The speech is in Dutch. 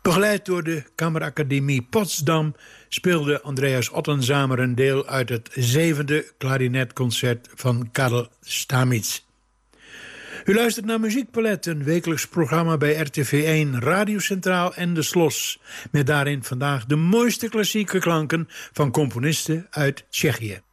Begeleid door de Kammeracademie Potsdam speelde Andreas Ottenzamer een deel uit het 7e klarinetconcert van Karl Stamitz. U luistert naar Muziekpalet, een wekelijks programma bij RTV1, Radio Centraal en De Slos. Met daarin vandaag de mooiste klassieke klanken van componisten uit Tsjechië.